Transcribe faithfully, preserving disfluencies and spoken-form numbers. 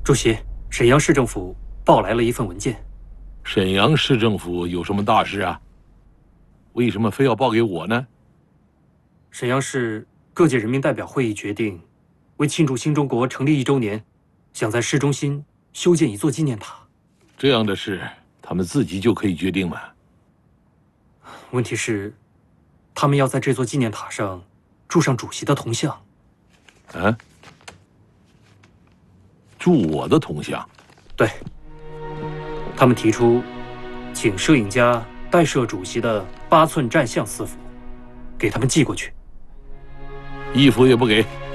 主席，沈阳市政府报来了一份文件。 沈阳市政府有什么大事啊？为什么非要报给我呢？ 沈阳市各界人民代表会议决定，为庆祝新中国成立一周年，想在市中心修建一座纪念塔。 这样的事，他们自己就可以决定吗？ 问题是，他们要在这座纪念塔上铸上主席的铜像。 啊？铸我的铜像？ 对。他们提出，请摄影家代摄主席的八寸战像四幅，给他们寄过去。 一幅也不给。